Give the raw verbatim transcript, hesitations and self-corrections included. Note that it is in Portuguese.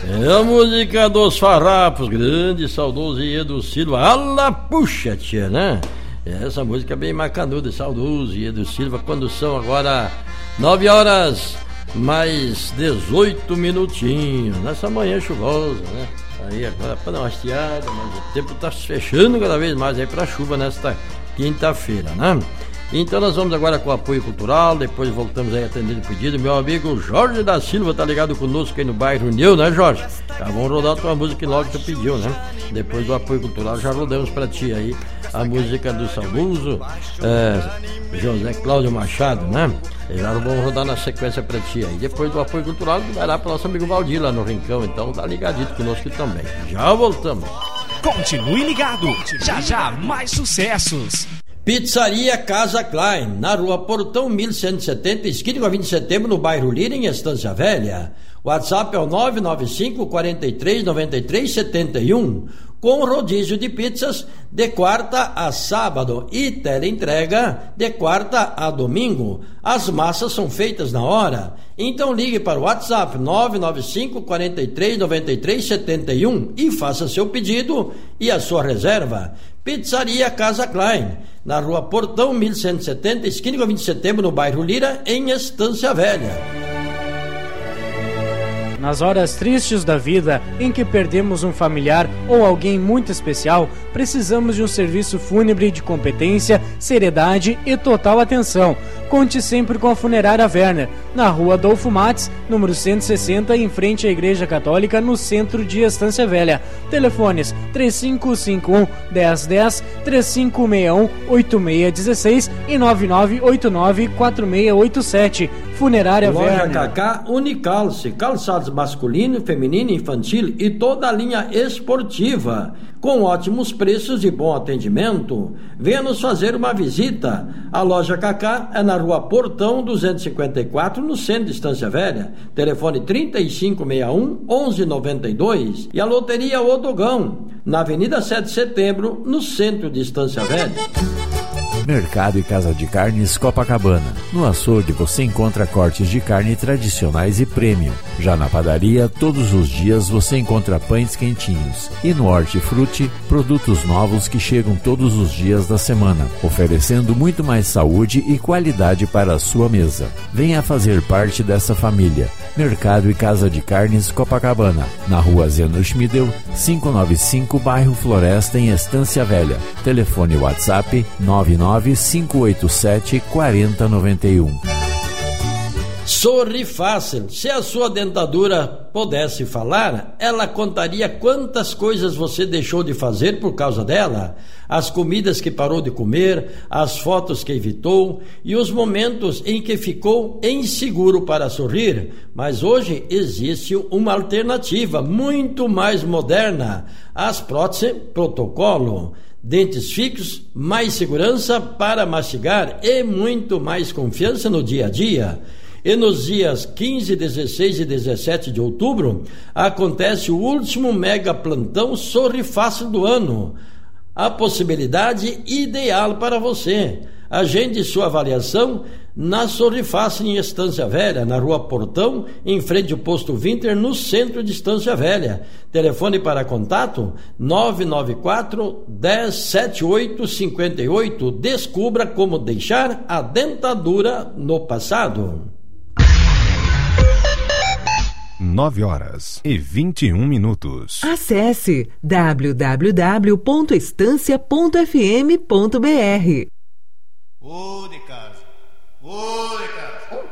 É a música dos farrapos, grande, saudoso Edu Silva. Ala, puxa, tia, né? Essa música é bem macanuda, saudoso Edu Silva, quando são agora nove horas mais dezoito minutinhos, nessa manhã chuvosa, né? Aí agora para dar uma estiada, mas o tempo tá se fechando cada vez mais aí pra chuva nesta quinta-feira, né? Então nós vamos agora com o apoio cultural, depois voltamos aí atendendo o pedido. Meu amigo Jorge da Silva tá ligado conosco aí no bairro União, né, Jorge? Já vamos rodar a tua música que logo tu pediu, né? Depois do apoio cultural já rodamos pra ti aí a música do saudoso é, José Cláudio Machado, né? E já vamos rodar na sequência pra ti aí. Depois do apoio cultural vai lá pro nosso amigo Valdir lá no Rincão, então tá ligadito conosco também. Já voltamos. Continue ligado, já já mais sucessos. Pizzaria Casa Klein, na rua Portão mil cento e setenta, esquina com a vinte de setembro, no bairro Lira, em Estância Velha. WhatsApp é o nove nove cinco, quatro três, nove três sete um, com rodízio de pizzas de quarta a sábado e teleentrega de quarta a domingo. As massas são feitas na hora. Então ligue para o WhatsApp nove nove cinco, quatro três, nove três sete um e faça seu pedido e a sua reserva. Pizzaria Casa Klein, na rua Portão mil cento e setenta, esquina com a vinte de setembro, no bairro Lira, em Estância Velha. Nas horas tristes da vida, em que perdemos um familiar ou alguém muito especial, precisamos de um serviço fúnebre de competência, seriedade e total atenção. Conte sempre com a Funerária Werner, na rua Adolfo Mates, número cento e sessenta, em frente à Igreja Católica, no centro de Estância Velha. Telefones três cinco cinco um, um zero um zero, três cinco seis um, oito seis um seis e nove nove oito nove, quatro seis oito sete. Funerária Loja Werner. Cacá Unicalce, calçados masculino, feminino, infantil e toda a linha esportiva, com ótimos preços e bom atendimento. Venha nos fazer uma visita. A Loja Cacá é na rua Portão duzentos e cinquenta e quatro, no centro de Estância Velha. Telefone trinta e cinco sessenta e um, onze noventa e dois. E a Loteria Odogão, na Avenida sete de setembro, no centro de Estância Velha. Mercado e Casa de Carnes Copacabana. No açougue você encontra cortes de carne tradicionais e premium. Já na padaria, todos os dias você encontra pães quentinhos. E no Hortifruti, produtos novos que chegam todos os dias da semana, oferecendo muito mais saúde e qualidade para a sua mesa. Venha fazer parte dessa família. Mercado e Casa de Carnes Copacabana, na rua Zeno Schmidel, quinhentos e noventa e cinco, bairro Floresta, em Estância Velha. Telefone WhatsApp nove nove cinco oito sete, quatro zero nove um. Sorri Fácil. Se a sua dentadura pudesse falar, ela contaria quantas coisas você deixou de fazer por causa dela, as comidas que parou de comer, as fotos que evitou e os momentos em que ficou inseguro para sorrir. Mas hoje existe uma alternativa muito mais moderna: as próteses Protocolo. Dentes fixos, mais segurança para mastigar e muito mais confiança no dia a dia. E nos dias quinze, dezesseis e dezessete de outubro acontece o último mega plantão Sorri Fácil do ano. A possibilidade ideal para você. Agende sua avaliação na Sorri Fácil, em Estância Velha, na rua Portão, em frente ao posto Winter, no centro de Estância Velha. Telefone para contato nove nove quatro, dez, setenta e oito, cinquenta e oito. Descubra como deixar a dentadura no passado. Nove horas e vinte e um minutos. Acesse w w w ponto estância ponto f m ponto b r. Ô de casa, ô de casa.